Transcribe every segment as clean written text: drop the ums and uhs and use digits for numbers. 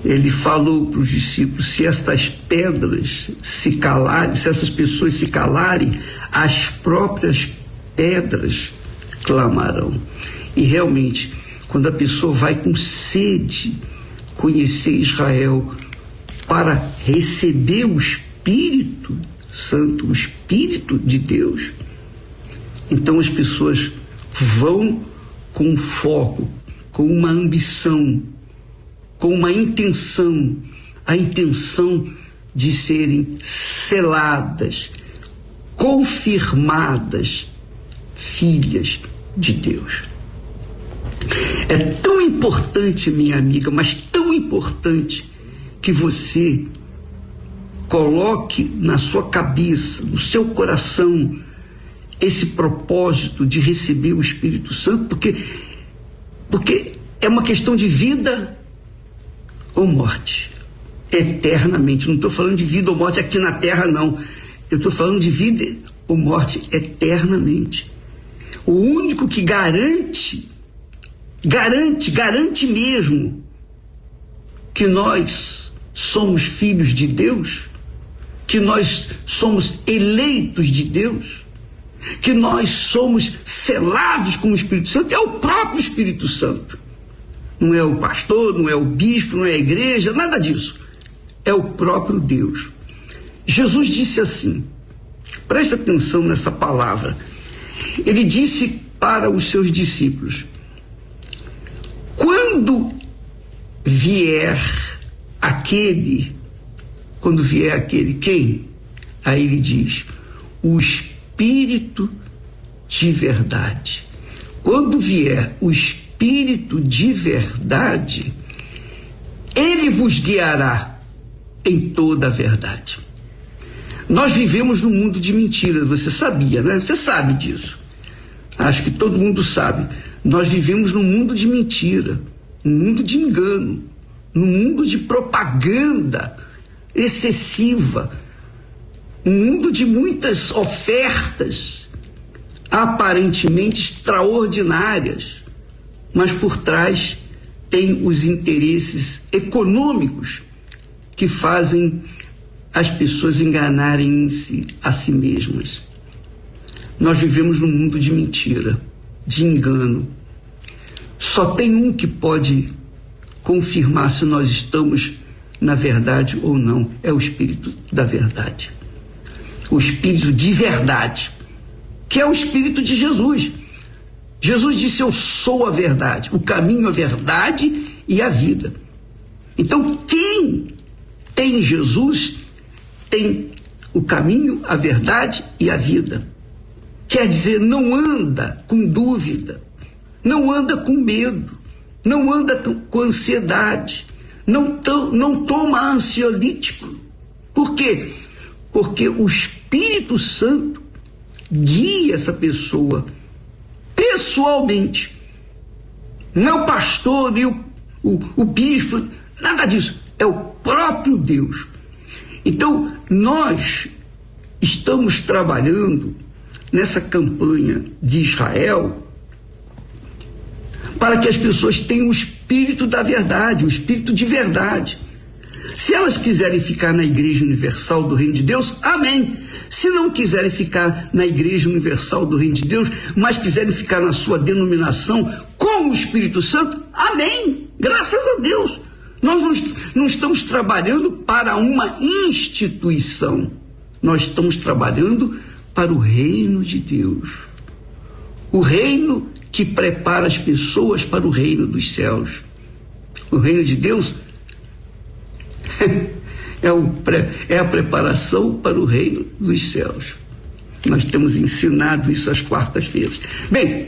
Ele falou para os discípulos: se estas pedras se calarem, se essas pessoas se calarem, as próprias pedras clamarão. E realmente, quando a pessoa vai com sede conhecer Israel para receber o Espírito Santo, o Espírito de Deus, então as pessoas vão com um foco, com uma ambição, com uma intenção, a intenção de serem seladas, confirmadas filhas de Deus. É tão importante, minha amiga, mas tão importante, que você coloque na sua cabeça, no seu coração, esse propósito de receber o Espírito Santo, porque é uma questão de vida ou morte, eternamente. Não estou falando de vida ou morte aqui na terra, não. Eu estou falando de vida ou morte eternamente. O único que garante mesmo que nós somos filhos de Deus, que nós somos eleitos de Deus, que nós somos selados com o Espírito Santo, é o próprio Espírito Santo. Não é o pastor, não é o bispo, não é a igreja, nada disso. É o próprio Deus. Jesus disse assim, presta atenção nessa palavra. Ele disse para os seus discípulos: quando vier aquele, quem? Aí ele diz: o Espírito de verdade. Quando vier o Espírito de verdade, ele vos guiará em toda a verdade. Nós vivemos num mundo de mentiras, você sabia, né? Você sabe disso. Acho que todo mundo sabe. Nós vivemos num mundo de mentira, num mundo de engano, num mundo de propaganda excessiva, um mundo de muitas ofertas aparentemente extraordinárias, mas por trás tem os interesses econômicos que fazem as pessoas enganarem-se a si mesmas. Nós vivemos num mundo de mentira, de engano. Só tem um que pode confirmar se nós estamos na verdade ou não, é o Espírito da verdade. O Espírito de verdade, que é o Espírito de Jesus. Jesus disse: eu sou a verdade, o caminho, a verdade e a vida. Então, quem tem Jesus tem o caminho, a verdade e a vida. Quer dizer, não anda com dúvida, não anda com medo, não anda com ansiedade, não toma ansiolítico. Por quê? Porque o Espírito Santo guia essa pessoa pessoalmente. Não é o pastor, nem o bispo, nada disso. É o próprio Deus. Então, nós estamos trabalhando nessa campanha de Israel para que as pessoas tenham o Espírito da verdade, o Espírito de verdade. Se elas quiserem ficar na Igreja Universal do Reino de Deus, amém. Se não quiserem ficar na Igreja Universal do Reino de Deus, mas quiserem ficar na sua denominação com o Espírito Santo, amém. Graças a Deus. Nós não estamos trabalhando para uma instituição. Nós estamos trabalhando para o reino de Deus. O reino que prepara as pessoas para o reino dos céus. O reino de Deus é a preparação para o reino dos céus. Nós temos ensinado isso às quartas-feiras. Bem,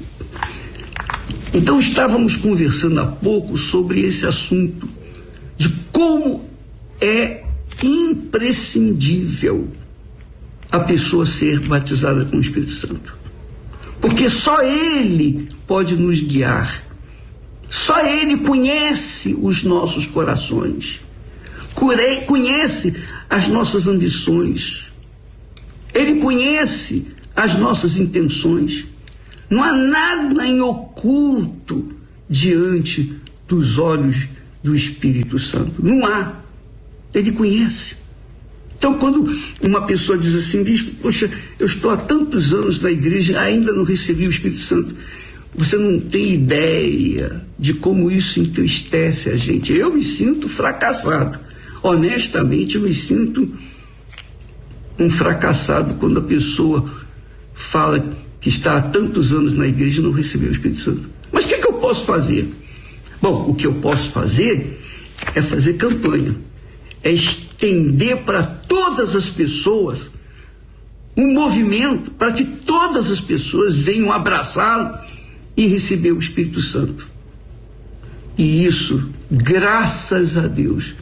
então estávamos conversando há pouco sobre esse assunto de como é imprescindível a pessoa ser batizada com o Espírito Santo. Porque só Ele pode nos guiar. Só Ele conhece os nossos corações. Conhece as nossas ambições. Ele conhece as nossas intenções. Não há nada em oculto diante dos olhos do Espírito Santo. Não há. Ele conhece. Então, quando uma pessoa diz assim, bispo, poxa, eu estou há tantos anos na igreja, ainda não recebi o Espírito Santo. Você não tem ideia de como isso entristece a gente. Eu me sinto fracassado. Honestamente, eu me sinto um fracassado quando a pessoa fala que está há tantos anos na igreja e não recebeu o Espírito Santo. Mas o que eu posso fazer? Bom, o que eu posso fazer é fazer campanha. É estender para todas as pessoas um movimento para que todas as pessoas venham abraçá-lo e receber o Espírito Santo. E isso, graças a Deus,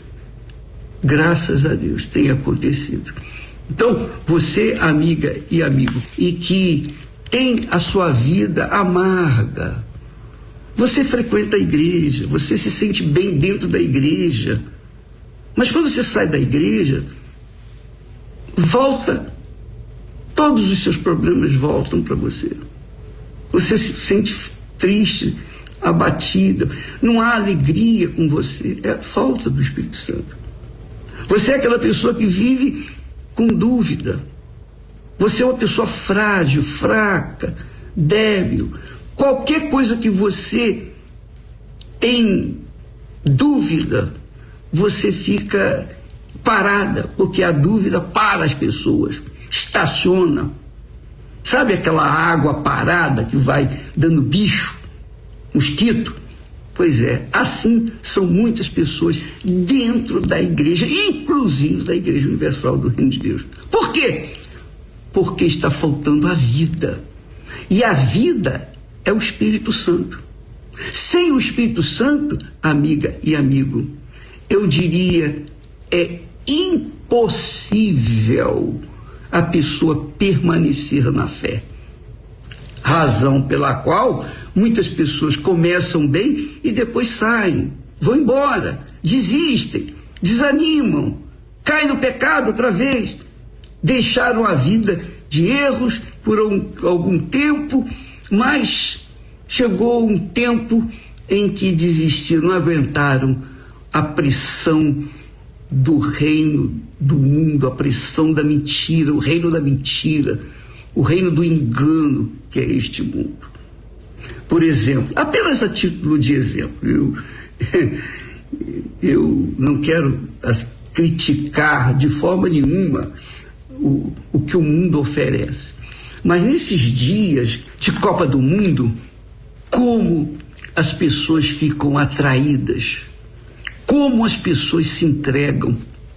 tem acontecido. Então, você, amiga e amigo, e que tem a sua vida amarga, você frequenta a igreja, você se sente bem dentro da igreja, mas quando você sai da igreja, todos os seus problemas voltam para você. Você se sente triste, abatida, não há alegria com você, é a falta do Espírito Santo. Você é aquela pessoa que vive com dúvida. Você é uma pessoa frágil, fraca, débil. Qualquer coisa que você tem dúvida, você fica parada, porque a dúvida para as pessoas, estaciona. Sabe aquela água parada que vai dando bicho, mosquito? Pois é, assim são muitas pessoas dentro da igreja, inclusive da Igreja Universal do Reino de Deus. Por quê? Porque está faltando a vida. E a vida é o Espírito Santo. Sem o Espírito Santo, amiga e amigo, eu diria, é impossível a pessoa permanecer na fé. Razão pela qual muitas pessoas começam bem e depois saem, vão embora, desistem, desanimam, caem no pecado outra vez, deixaram a vida de erros por algum tempo, mas chegou um tempo em que desistiram, não aguentaram a pressão do reino do mundo, a pressão da mentira, o reino da mentira, o reino do engano que é este mundo. Por exemplo, apenas a título de exemplo, eu não quero criticar de forma nenhuma o que o mundo oferece, mas nesses dias de Copa do Mundo, como as pessoas ficam atraídas, como as pessoas se entregam,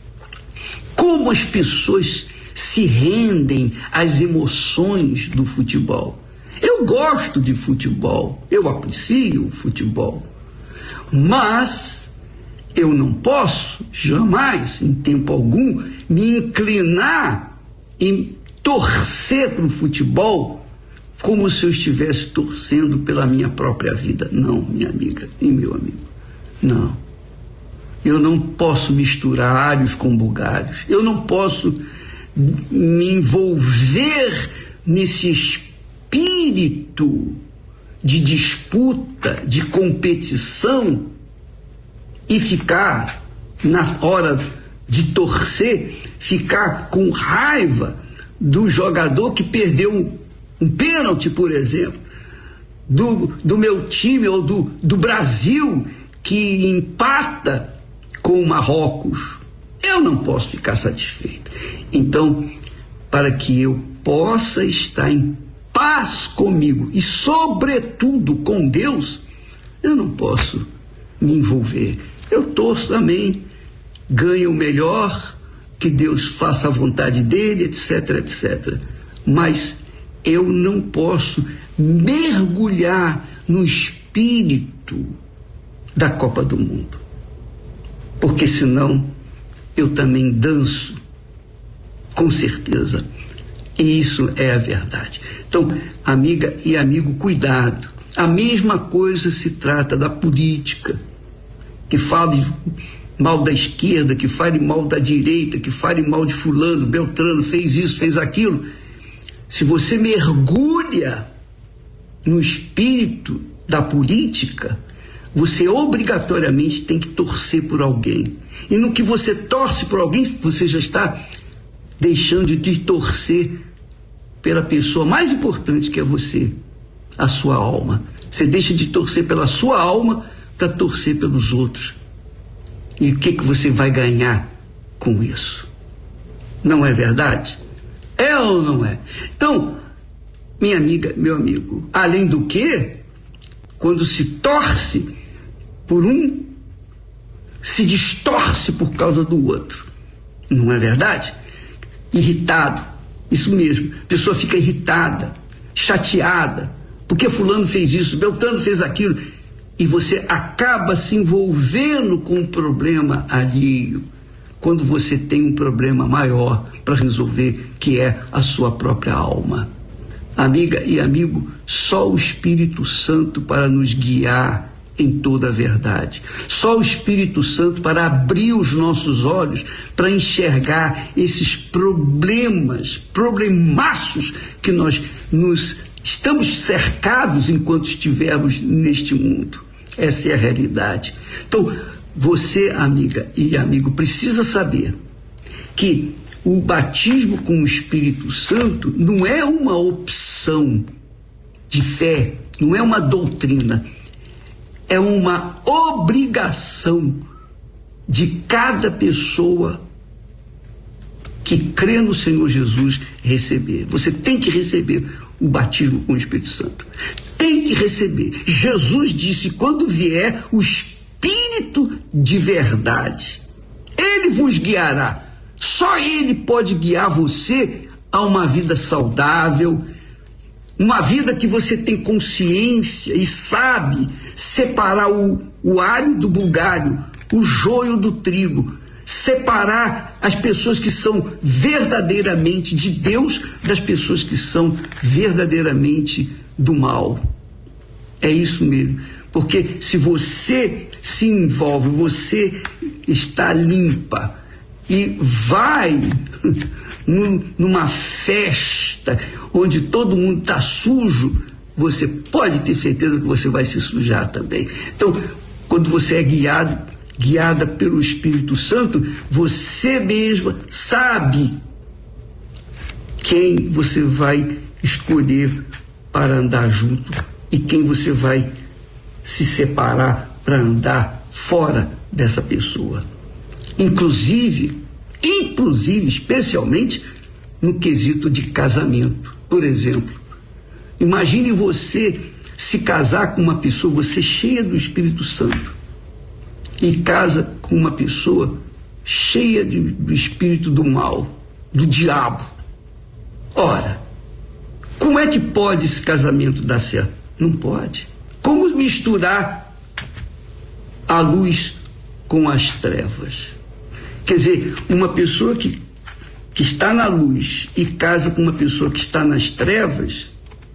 como as pessoas se rendem às emoções do futebol. Eu gosto de futebol, eu aprecio o futebol, mas eu não posso jamais, em tempo algum, me inclinar e torcer para o futebol como se eu estivesse torcendo pela minha própria vida. Não, minha amiga e meu amigo, não. Eu não posso misturar alhos com bugalhos, eu não posso me envolver nesse espírito de disputa, de competição e ficar, na hora de torcer, ficar com raiva do jogador que perdeu um pênalti, por exemplo, do meu time ou do Brasil que empata com o Marrocos. Eu não posso ficar satisfeito. Então, para que eu possa estar em paz comigo e, sobretudo, com Deus, eu não posso me envolver. Eu torço também, ganho o melhor, que Deus faça a vontade dele, etc, etc. Mas eu não posso mergulhar no espírito da Copa do Mundo, porque senão eu também danço, com certeza. E isso é a verdade. Então, amiga e amigo, cuidado. A mesma coisa se trata da política, que fale mal da esquerda, que fale mal da direita, que fale mal de fulano, Beltrano, fez isso, fez aquilo. Se você mergulha no espírito da política, você obrigatoriamente tem que torcer por alguém. E no que você torce por alguém, você já está deixando de torcer pela pessoa mais importante que é você, a sua alma. Você deixa de torcer pela sua alma para torcer pelos outros. E o que você vai ganhar com isso? Não é verdade? É ou não é? Então, minha amiga, meu amigo, além do que, quando se torce por um, se distorce por causa do outro. Não é verdade? Irritado, isso mesmo. A pessoa fica irritada, chateada, porque fulano fez isso, Beltrano fez aquilo, e você acaba se envolvendo com um problema alheio, quando você tem um problema maior para resolver, que é a sua própria alma. Amiga e amigo, só o Espírito Santo para nos guiar em toda a verdade. Só o Espírito Santo para abrir os nossos olhos, para enxergar esses problemaços que nós estamos cercados enquanto estivermos neste mundo. Essa é a realidade. Então, você, amiga e amigo, precisa saber que o batismo com o Espírito Santo não é uma opção de fé, não é uma doutrina, é uma obrigação de cada pessoa que crê no Senhor Jesus receber. Você tem que receber o batismo com o Espírito Santo. Tem que receber. Jesus disse: quando vier o Espírito de verdade, Ele vos guiará. Só Ele pode guiar você a uma vida saudável, uma vida que você tem consciência e sabe separar o alho do bulgário, o joio do trigo, separar as pessoas que são verdadeiramente de Deus das pessoas que são verdadeiramente do mal. É isso mesmo. Porque se você se envolve, você está limpa e vai numa festa onde todo mundo está sujo, você pode ter certeza que você vai se sujar também. Então, quando você é guiada pelo Espírito Santo, você mesma sabe quem você vai escolher para andar junto e quem você vai se separar para andar fora dessa pessoa. Inclusive, especialmente no quesito de casamento. Por exemplo, imagine você se casar com uma pessoa, você cheia do Espírito Santo, e casa com uma pessoa cheia do espírito do mal, do diabo. Ora, como é que pode esse casamento dar certo? Não pode. Como misturar a luz com as trevas? Quer dizer, uma pessoa que está na luz e casa com uma pessoa que está nas trevas,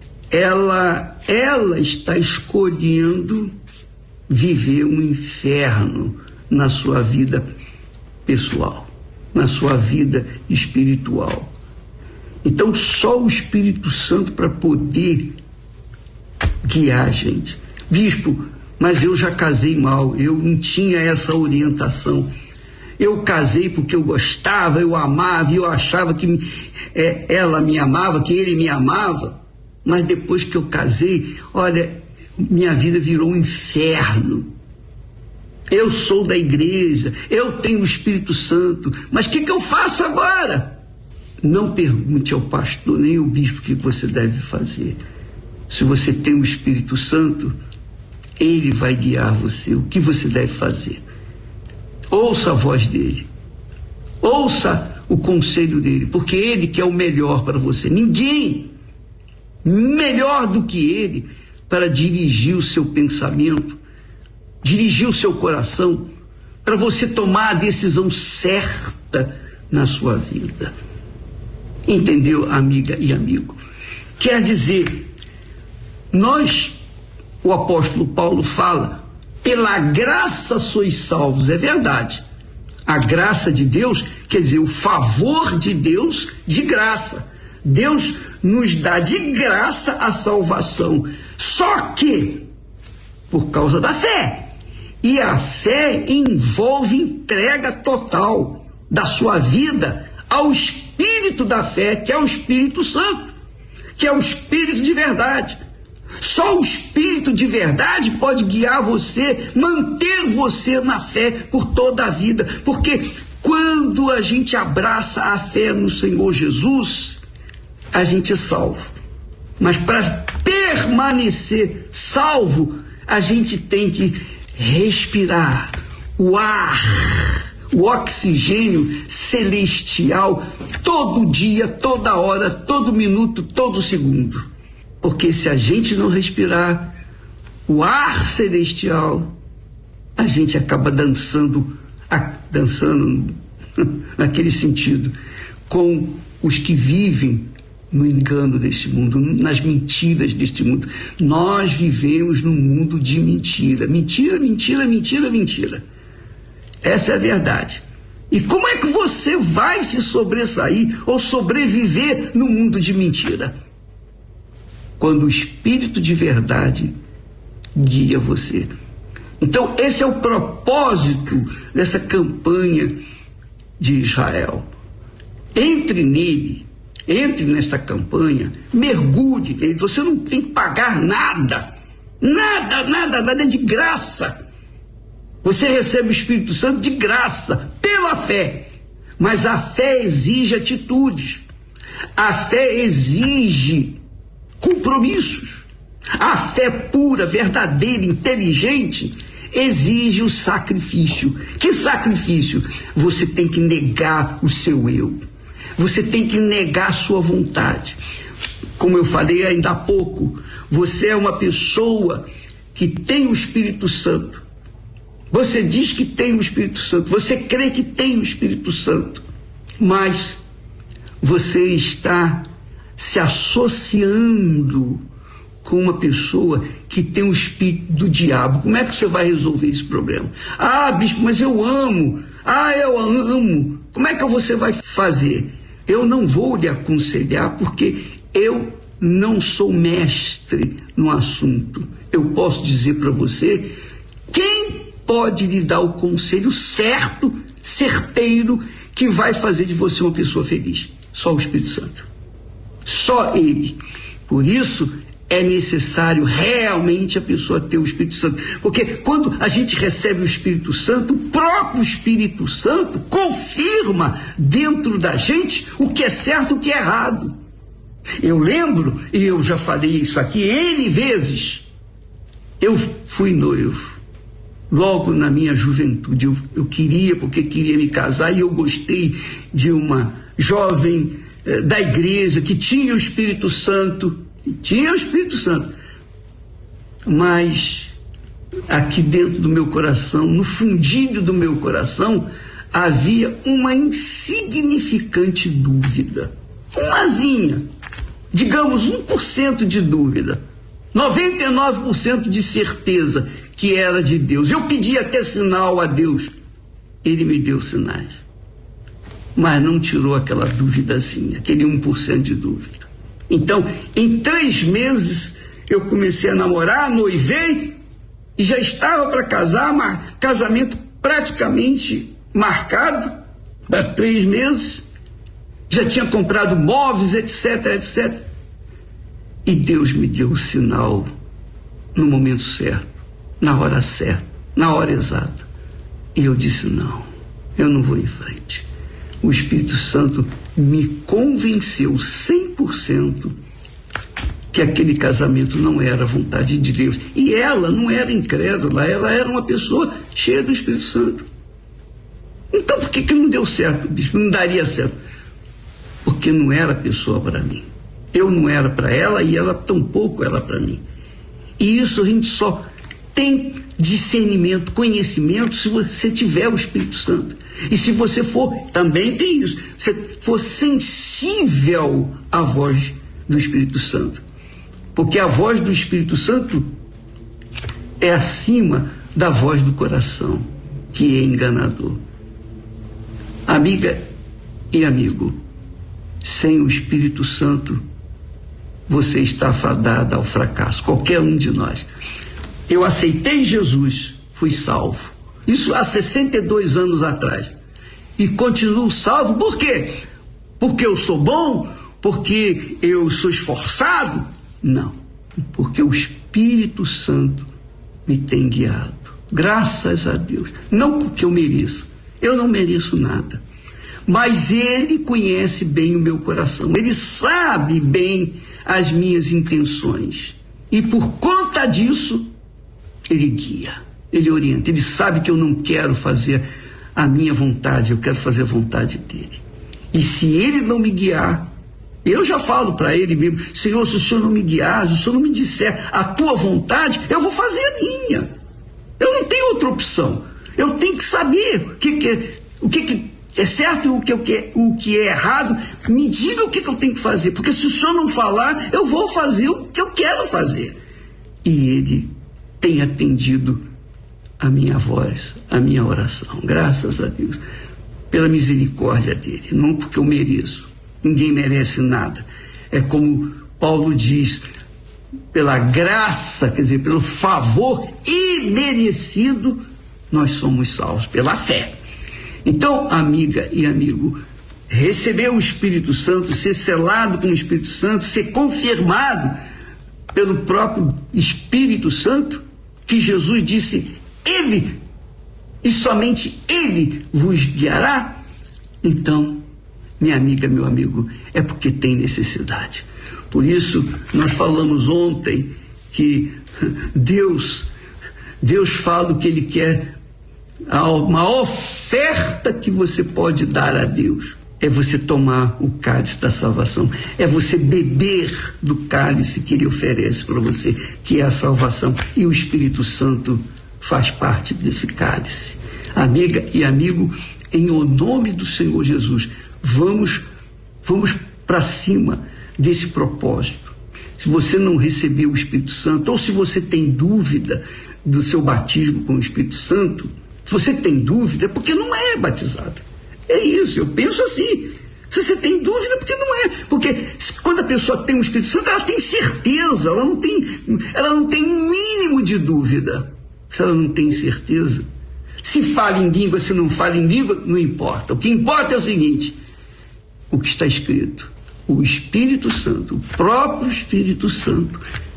ela está escolhendo viver um inferno na sua vida pessoal, na sua vida espiritual. Então, só o Espírito Santo para poder guiar a gente. Bispo, mas eu já casei mal, eu não tinha essa orientação. Eu casei porque eu gostava, eu amava, eu achava que ela me amava, que ele me amava, mas depois que eu casei, olha, minha vida virou um inferno. Eu sou da igreja, eu tenho o Espírito Santo, mas o que eu faço agora? Não pergunte ao pastor nem ao bispo o que você deve fazer. Se você tem o Espírito Santo, ele vai guiar você, o que você deve fazer. Ouça a voz dele, ouça o conselho dele, porque ele que é o melhor para você. Ninguém melhor do que ele para dirigir o seu pensamento, dirigir o seu coração, para você tomar a decisão certa na sua vida. Entendeu, amiga e amigo? Quer dizer, o apóstolo Paulo fala, pela graça sois salvos, é verdade. A graça de Deus, quer dizer, o favor de Deus de graça. Deus nos dá de graça a salvação. Só que, por causa da fé, E a fé envolve entrega total da sua vida ao Espírito da fé, que é o Espírito Santo, que é o Espírito de verdade. Só o Espírito de verdade pode guiar você, manter você na fé por toda a vida, porque quando a gente abraça a fé no Senhor Jesus, a gente é salvo. Mas para permanecer salvo, a gente tem que respirar o ar, o oxigênio celestial, todo dia, toda hora, todo minuto, todo segundo. Porque se a gente não respirar o ar celestial, a gente acaba dançando naquele sentido, com os que vivem no engano deste mundo, nas mentiras deste mundo. Nós vivemos num mundo de mentira. Mentira, mentira, mentira, mentira. Essa é a verdade. E como é que você vai se sobressair ou sobreviver no mundo de mentira? Quando o Espírito de verdade guia você. Então, esse é o propósito dessa campanha de Israel. Entre nesta campanha, mergulhe nele. Você não tem que pagar nada, nada de graça. Você recebe o Espírito Santo de graça, pela fé. Mas a fé exige atitudes. A fé exige compromissos. A fé pura, verdadeira, inteligente, exige o sacrifício. Que sacrifício? Você tem que negar o seu eu. Você tem que negar a sua vontade. Como eu falei ainda há pouco, você é uma pessoa que tem o Espírito Santo. Você diz que tem o Espírito Santo. Você crê que tem o Espírito Santo. Mas você está se associando com uma pessoa que tem o espírito do diabo. Como é que você vai resolver esse problema? Ah, bispo, mas eu amo. Eu amo. Como é que você vai fazer? Eu não vou lhe aconselhar, porque eu não sou mestre no assunto. Eu posso dizer para você quem pode lhe dar o conselho certo, certeiro, que vai fazer de você uma pessoa feliz. Só o Espírito Santo. Só Ele. Por isso é necessário realmente a pessoa ter o Espírito Santo. Porque quando a gente recebe o Espírito Santo, o próprio Espírito Santo confirma dentro da gente o que é certo e o que é errado. Eu lembro, e eu já falei isso aqui N vezes, eu fui noivo. Logo na minha juventude, eu queria, porque queria me casar, e eu gostei de uma jovem da igreja que tinha o Espírito Santo, mas aqui dentro do meu coração, no fundinho do meu coração, havia uma insignificante dúvida, umazinha, digamos 1% de dúvida, 99% de certeza que era de Deus. Eu pedi até sinal a Deus, Ele me deu sinais, mas não tirou aquela duvidazinha, aquele 1% de dúvida. Então, em 3 meses, eu comecei a namorar, noivei, e já estava para casar, casamento praticamente marcado, há 3 meses, já tinha comprado móveis, etc. E Deus me deu o sinal no momento certo, na hora certa, na hora exata. E eu disse, não, eu não vou em frente. O Espírito Santo me convenceu 100% que aquele casamento não era a vontade de Deus. E ela não era incrédula, ela era uma pessoa cheia do Espírito Santo. Então por que não deu certo, bispo? Não daria certo. Porque não era a pessoa para mim. Eu não era para ela e ela tampouco era para mim. E isso a gente só tem discernimento, conhecimento, se você tiver o Espírito Santo. E se você for, também tem isso, se for sensível à voz do Espírito Santo. Porque a voz do Espírito Santo é acima da voz do coração, que é enganador. Amiga e amigo, sem o Espírito Santo, você está fadada ao fracasso, qualquer um de nós. Eu aceitei Jesus, fui salvo. Isso há 62 anos atrás. E continuo salvo, por quê? Porque eu sou bom? Porque eu sou esforçado? Não, porque o Espírito Santo me tem guiado. Graças a Deus. Não porque eu mereço. Eu não mereço nada. Mas Ele conhece bem o meu coração. Ele sabe bem as minhas intenções. E por conta disso, Ele guia, Ele orienta. Ele sabe que eu não quero fazer a minha vontade, eu quero fazer a vontade dEle. E se Ele não me guiar, eu já falo para Ele mesmo: Senhor, se o Senhor não me guiar, se o Senhor não me disser a tua vontade, eu vou fazer a minha. Eu não tenho outra opção. Eu tenho que saber o que é certo e o que é errado. Me diga o que eu tenho que fazer, porque se o Senhor não falar, eu vou fazer o que eu quero fazer. E Ele tem atendido a minha voz, a minha oração, graças a Deus, pela misericórdia dEle, não porque eu mereço. Ninguém merece nada. É como Paulo diz: pela graça, quer dizer, pelo favor imerecido, nós somos salvos pela fé. Então, amiga e amigo, receber o Espírito Santo, ser selado com o Espírito Santo, ser confirmado pelo próprio Espírito Santo, que Jesus disse: Ele, e somente Ele vos guiará. Então, minha amiga, meu amigo, é porque tem necessidade. Por isso, nós falamos ontem que Deus fala o que Ele quer. Uma oferta que você pode dar a Deus é você tomar o cálice da salvação, é você beber do cálice que Ele oferece para você, que é a salvação, e o Espírito Santo faz parte desse cálice. Amiga e amigo, em nome do Senhor Jesus, vamos para cima desse propósito. Se você não recebeu o Espírito Santo, ou se você tem dúvida do seu batismo com o Espírito Santo, se você tem dúvida, é porque não é batizado. É isso, eu penso assim. Se você tem dúvida, é porque não é. Porque quando a pessoa tem o Espírito Santo, ela tem certeza, ela não tem um mínimo de dúvida. Se ela não tem certeza, se fala em língua, se não fala em língua, não importa. O que importa é o seguinte: o que está escrito. O Espírito Santo, o próprio Espírito Santo,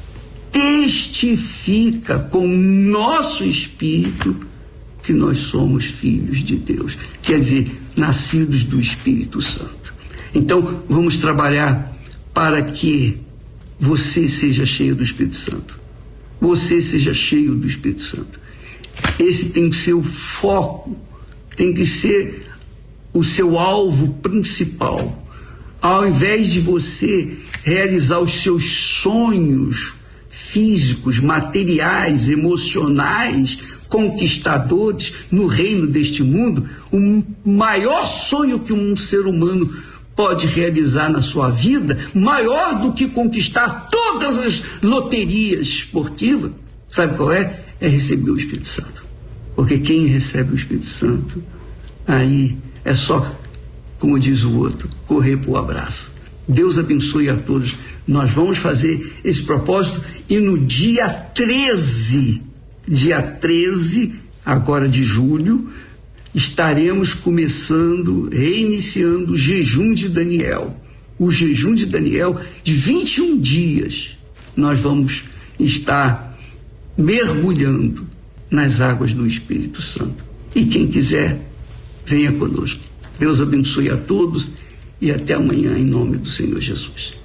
testifica com o nosso espírito que nós somos filhos de Deus, quer dizer, nascidos do Espírito Santo. Então, vamos trabalhar para que você seja cheio do Espírito Santo. Você seja cheio do Espírito Santo. Esse tem que ser o foco, tem que ser o seu alvo principal. Ao invés de você realizar os seus sonhos físicos, materiais, emocionais, conquistadores no reino deste mundo, o maior sonho que um ser humano pode realizar na sua vida, maior do que conquistar todas as loterias esportivas, sabe qual é? É receber o Espírito Santo. Porque quem recebe o Espírito Santo, aí é só, como diz o outro, correr para o abraço. Deus abençoe a todos. Nós vamos fazer esse propósito e no dia 13 agora de julho, estaremos reiniciando o jejum de Daniel. O jejum de Daniel de 21 dias. Nós vamos estar mergulhando nas águas do Espírito Santo. E quem quiser, venha conosco. Deus abençoe a todos e até amanhã, em nome do Senhor Jesus.